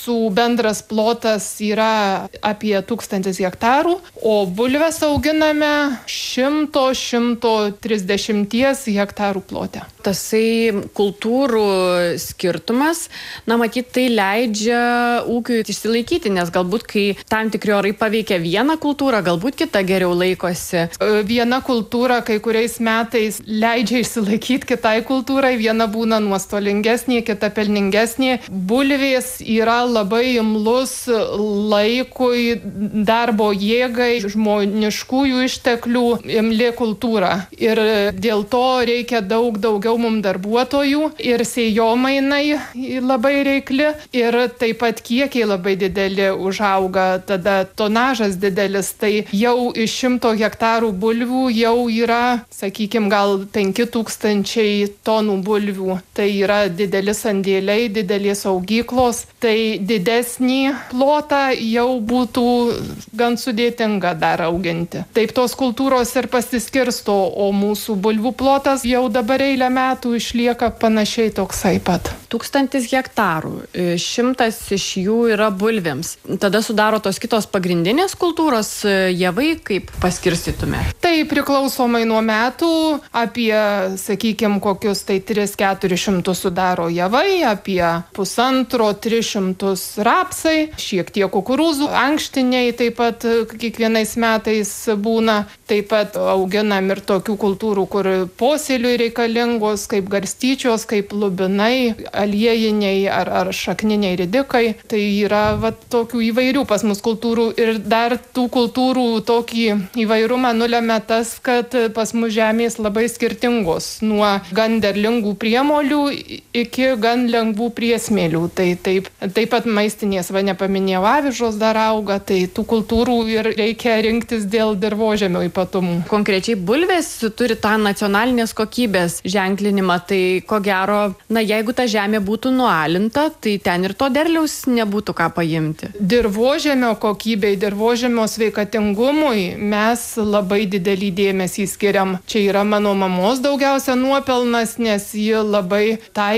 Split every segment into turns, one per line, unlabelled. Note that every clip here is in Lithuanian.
mūsų bendras plotas yra apie 1000 hektarų, o bulves auginame 100–130 hektarų plote.
Tasai kultūrų skirtumas, matyt, tai leidžia ūkiui išsilaikyti, nes galbūt, kai tam tikri orai paveikia vieną kultūrą, galbūt kita geriau laikosi.
Viena kultūra kai kuriais metais leidžia išsilaikyti kitai kultūrai, viena būna nuostolingesnė, kita pelningesnė. Bulvės yra labai imlus laikui, darbo jėgai, žmoniškųjų išteklių imli kultūra. Ir dėl to reikia daugiau mums darbuotojų ir sėjomainai labai reikli ir taip pat kiekiai labai dideli užauga, tada tonažas didelis, tai jau iš 100 hektarų bulvių jau yra, sakykime, gal 5000 tonų bulvių. Tai yra dideli sandėliai, didelės saugyklos, tai didesnį plotą jau būtų gan sudėtinga dar auginti. Taip tos kultūros ir pasiskirsto, o mūsų bulvių plotas jau dabar eilę metų išlieka panašiai toksai pat.
1000 hektarų, 100 iš jų yra bulvėms. Tada sudaro tos kitos pagrindinės kultūros, javai, kaip paskirstytume?
Tai priklausomai nuo metų, apie, sakykime, kokius tai 300–400 sudaro javai, apie 150–300 rapsai, šiek tiek kukurūzų, ankštiniai taip pat kiekvienais metais būna. Taip pat auginam ir tokių kultūrų, kur posėliui reikalingos, kaip garstyčios, kaip lubinai, aliejiniai ar šakniniai ridikai. Tai yra tokių įvairių pas mus kultūrų ir dar tų kultūrų tokį įvairumą nulemia tas, kad pas mus žemės labai skirtingos, nuo gan derlingų priemolių iki gan lengvų priesmėlių. Tai taip pat maistinės, nepaminėjau, avižos dar auga, tai tų kultūrų ir reikia rinktis dėl dirvožemio ypatumų.
Konkrečiai bulvės turi tą nacionalinės kokybės ženklinimą, tai ko gero, jeigu ta žemė būtų nualinta, tai ten ir to derliaus nebūtų ką paimti.
Dirvožemio kokybei, dirvožemio sveikatingumui mes labai didelį dėmesį skiriam. Čia yra mano mamos daugiausia nuopelnas, nes ji labai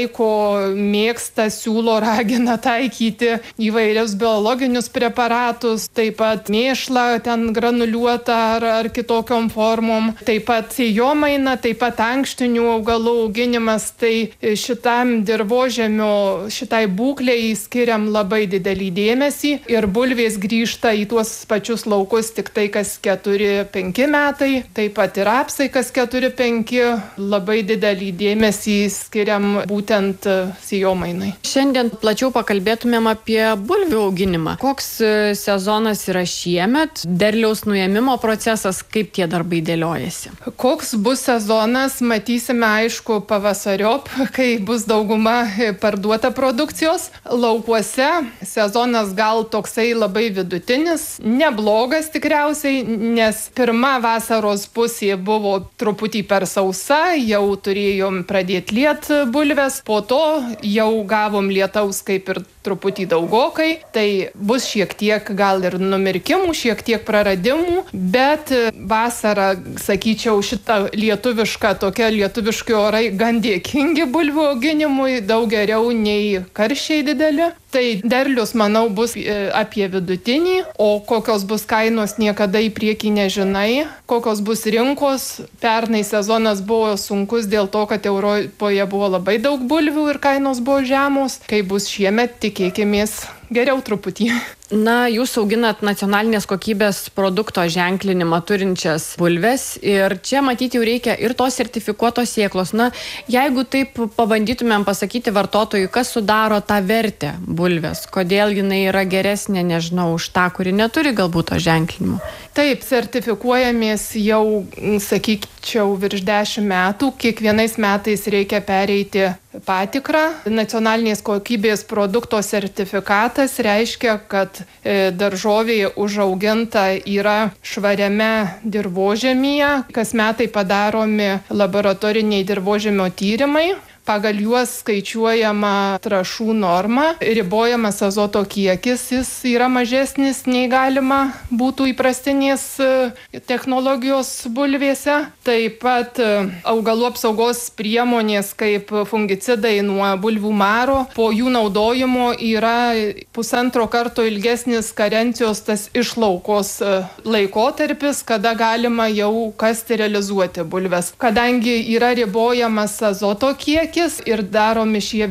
mėgsta, siūlo, ragina taikyti įvairius biologinius preparatus, taip pat mėšlą ten granuliuotą ar kitokiom formom, taip pat sėjomaina, taip pat ankštinių augalų auginimas, tai šitam dirvožemio, šitai būklei skiriam labai didelį dėmesį ir bulvės grįžta į tuos pačius laukus tik tai kas 4–5 metai, taip pat ir rapsai kas 4–5, labai didelį dėmesį skiriam būtent sėjomainai.
Šiandien plačiau pakalbėtumėm apie bulvių auginimą. Koks sezonas yra šiemet, derliaus nuėmimo procesas, kaip tie darbai dėliojasi?
Koks bus sezonas, matysime aišku pavasariop, kai bus dauguma parduota produkcijos. Laukuose sezonas gal toksai labai vidutinis, neblogas tikriausiai, nes pirma vasaros pusė buvo truputį per sausa, jau turėjom pradėti liet bulves, po to jau gavom lietaus kaip ir truputį daugokai, tai bus šiek tiek gal ir numirkimų, šiek tiek praradimų, bet vasara, sakyčiau, šita lietuviški orai gan dėkingi bulvių auginimui, daug geriau nei karščiai dideli. Tai derlius, manau, bus apie vidutinį, o kokios bus kainos niekada į priekį nežinai, kokios bus rinkos. Pernai sezonas buvo sunkus dėl to, kad Europoje buvo labai daug bulvių ir kainos buvo žemos. Kai bus šiemet, tikėkimės geriau truputį.
Jūs auginat nacionalinės kokybės produkto ženklinimą turinčias bulves ir čia matyti jau reikia ir tos sertifikuotos sėklos. Jeigu taip pabandytumėm pasakyti vartotojui, kas sudaro tą vertę bulvės, kodėl jinai yra geresnė, nežinau, už tą, kuri neturi galbūt to ženklinimo.
Taip, sertifikuojamės jau, sakyčiau, virš 10 metų. Kiekvienais metais reikia pereiti patikrą. Nacionalinės kokybės produkto sertifikatas reiškia, kad daržovė užauginta yra švariame dirvožemyje. Kas metai padaromi laboratoriniai dirvožemio tyrimai. Pagal juos skaičiuojama trąšų norma, ribojamas azoto kiekis, jis yra mažesnis nei galima būtų įprastinės technologijos bulvėse. Taip pat augalų apsaugos priemonės kaip fungicidai nuo bulvių maro, po jų naudojimo yra 1,5 karto ilgesnis karencijos tas išlaukos laikotarpis, kada galima jau sterilizuoti bulves. Kadangi yra ribojamas azoto kiekis ir daromi šie